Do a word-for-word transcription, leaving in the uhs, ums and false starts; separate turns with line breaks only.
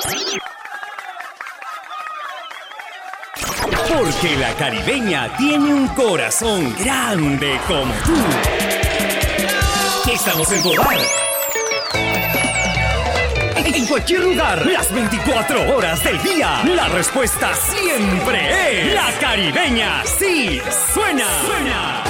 Porque la caribeña tiene un corazón grande como tú. Estamos en tu hogar, en cualquier lugar, las veinticuatro horas del día. La respuesta siempre es la caribeña. Sí, suena, suena.